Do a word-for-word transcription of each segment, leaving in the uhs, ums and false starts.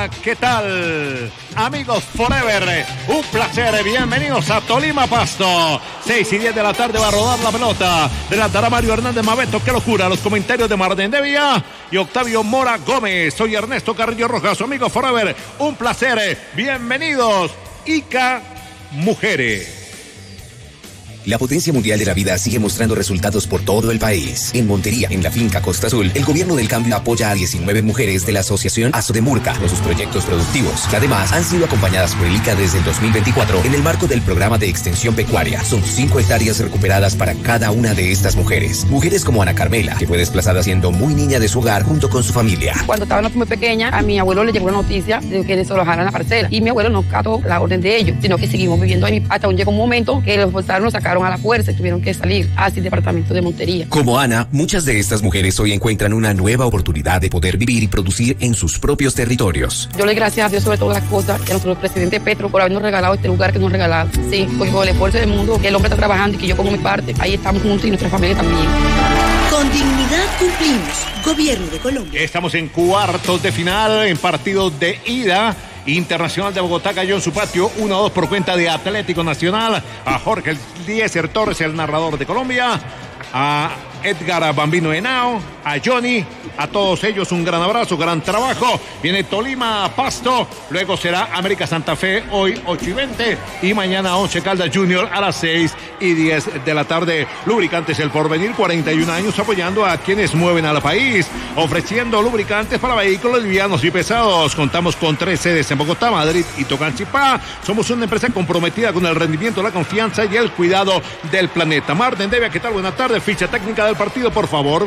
Hola, ¿qué tal? Amigos Forever, un placer, bienvenidos a Tolima Pasto. seis y diez de la tarde va a rodar la pelota. Relatará Mario Hernández Mabeto, qué locura. Los comentarios de Martín Devia y Octavio Mora Gómez. Soy Ernesto Carrillo Rojas, amigos Forever, un placer, bienvenidos. Ica Mujeres. La potencia mundial de la vida sigue mostrando resultados por todo el país. En Montería, en la finca Costa Azul, el gobierno del cambio apoya a diecinueve mujeres de la asociación Asodemurca con sus proyectos productivos, que además han sido acompañadas por el I C A desde el dos mil veinticuatro en el marco del programa de extensión pecuaria. Son cinco hectáreas recuperadas para cada una de estas mujeres. Mujeres como Ana Carmela, que fue desplazada siendo muy niña de su hogar junto con su familia. Cuando estaba muy pequeña, a mi abuelo le llegó una noticia de que desalojaran la parcela y mi abuelo no cató la orden de ellos, sino que seguimos viviendo ahí hasta un llegó un momento que los forzaron, nos sacaron a la fuerza y tuvieron que salir hacia el departamento de Montería. Como Ana, muchas de estas mujeres hoy encuentran una nueva oportunidad de poder vivir y producir en sus propios territorios. Yo le doy gracias a Dios sobre todas las cosas y a nuestro presidente Petro por habernos regalado este lugar que nos ha regalado. Sí, porque con el esfuerzo del mundo que el hombre está trabajando y que yo pongo mi parte, ahí estamos juntos y nuestra familia también. Con dignidad cumplimos. Gobierno de Colombia. Estamos en cuartos de final, en partidos de ida. Internacional de Bogotá cayó en su patio uno a dos por cuenta de Atlético Nacional. A Jorge Eliezer Torres, el narrador de Colombia. A Edgar Bambino Henao, a Johnny, a todos ellos un gran abrazo, gran trabajo. Viene Tolima Pasto, luego será América Santa Fe hoy ocho y veinte y mañana Once Caldas Junior a las seis y diez de la tarde. Lubricantes El Porvenir, cuarenta y un años apoyando a quienes mueven al país, ofreciendo lubricantes para vehículos livianos y pesados. Contamos con tres sedes en Bogotá, Madrid y Tocancipá. Somos una empresa comprometida con el rendimiento, la confianza y el cuidado del planeta. Martín Devia, ¿qué tal? Buenas tardes. Ficha técnica del partido, por favor.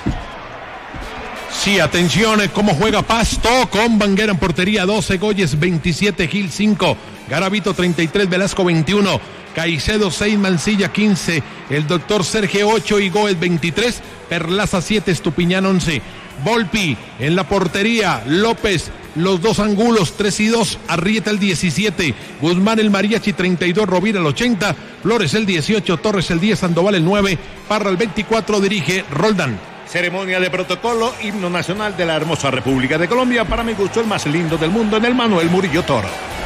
Sí, atención, cómo juega Pasto con Banguera en portería, doce, Goyes veintisiete, Gil cinco, Garavito treinta y tres, Velasco veintiuno, Caicedo seis, Mancilla quince, el doctor Sergio ocho y Goes veintitrés, Perlaza siete, Estupiñán once, Volpi en la portería, López los dos Angulos tres y dos, Arrieta el diecisiete, Guzmán el Mariachi treinta y dos, Rovira el ochenta, Flores el dieciocho, Torres el diez, Sandoval el nueve, Parra el veinticuatro, dirige Roldán. Ceremonia de protocolo, himno nacional de la hermosa República de Colombia. Para mi gusto, el más lindo del mundo en el Manuel Murillo Toro.